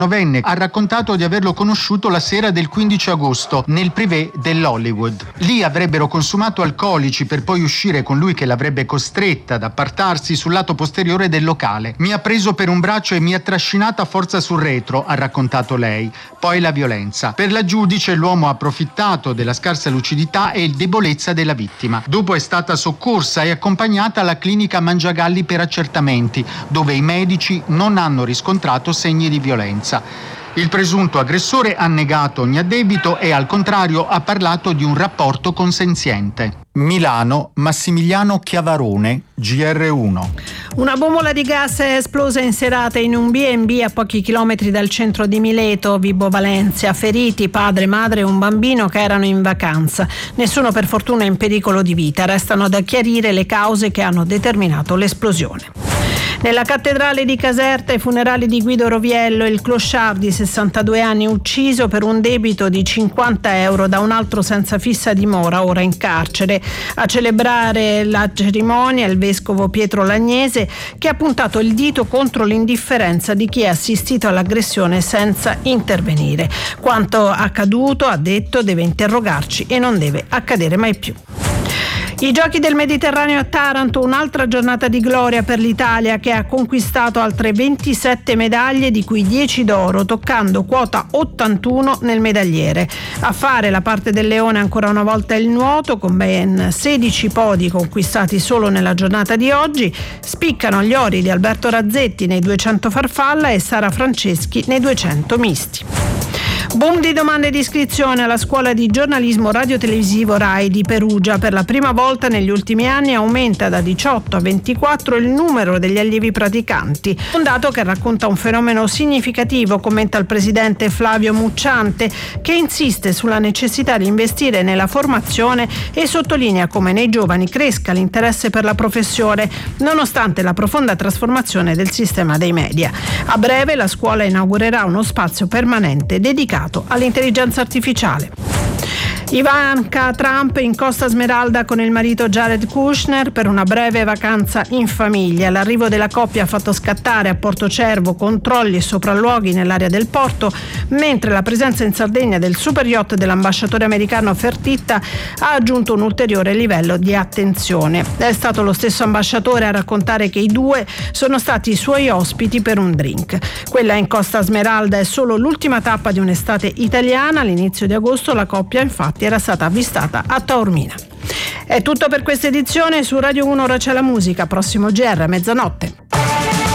novenne ha raccontato di averlo conosciuto la sera del 15 agosto nel privé dell'Hollywood. Lì avrebbero consumato alcolici per poi uscire con lui che l'avrebbe costretta ad appartarsi sul lato posteriore del locale. Mi ha preso per un braccio e mi ha trascinata a forza sul retro, ha raccontato lei. Poi la violenza. Per la giudice l'uomo ha approfittato della scarsa lucidità e debolezza della vittima. Dopo è stata soccorsa e accompagnata alla clinica Mangiagalli per accertamenti, dove i medici non hanno riscontrato segni di violenza. Il presunto aggressore ha negato ogni addebito e al contrario ha parlato di un rapporto consenziente. Milano, Massimiliano Chiavarone, GR1. Una bombola di gas è esplosa in serata in un B&B a pochi chilometri dal centro di Mileto, Vibo Valentia. Feriti padre, madre e un bambino che erano in vacanza. Nessuno per fortuna in pericolo di vita. Restano da chiarire le cause che hanno determinato l'esplosione. Nella cattedrale di Caserta i funerali di Guido Roviello, il clochard di 62 anni ucciso per un debito di 50 euro da un altro senza fissa dimora, ora in carcere. A celebrare la cerimonia il vescovo Pietro Lagnese, che ha puntato il dito contro l'indifferenza di chi ha assistito all'aggressione senza intervenire. Quanto accaduto, ha detto, deve interrogarci e non deve accadere mai più. I Giochi del Mediterraneo a Taranto, un'altra giornata di gloria per l'Italia che ha conquistato altre 27 medaglie, di cui 10 d'oro, toccando quota 81 nel medagliere. A fare la parte del leone ancora una volta il nuoto, con ben 16 podi conquistati solo nella giornata di oggi. Spiccano gli ori di Alberto Razzetti nei 200 farfalla e Sara Franceschi nei 200 misti. Boom di domande di iscrizione alla scuola di giornalismo radiotelevisivo RAI di Perugia. Per la prima volta negli ultimi anni aumenta da 18 a 24 il numero degli allievi praticanti. Un dato che racconta un fenomeno significativo, commenta il presidente Flavio Mucciante, che insiste sulla necessità di investire nella formazione e sottolinea come nei giovani cresca l'interesse per la professione, nonostante la profonda trasformazione del sistema dei media. A breve la scuola inaugurerà uno spazio permanente dedicato all'intelligenza artificiale. Ivanka Trump in Costa Smeralda con il marito Jared Kushner per una breve vacanza in famiglia. L'arrivo della coppia ha fatto scattare a Porto Cervo controlli e sopralluoghi nell'area del porto, mentre la presenza in Sardegna del super yacht dell'ambasciatore americano Fertitta ha aggiunto un ulteriore livello di attenzione. È stato lo stesso ambasciatore a raccontare che i due sono stati i suoi ospiti per un drink. Quella in Costa Smeralda è solo l'ultima tappa di un'estate italiana. All'inizio di agosto la coppia infatti era stata avvistata a Taormina. È tutto per questa edizione. Su Radio 1 ora c'è la musica. Prossimo GR a mezzanotte.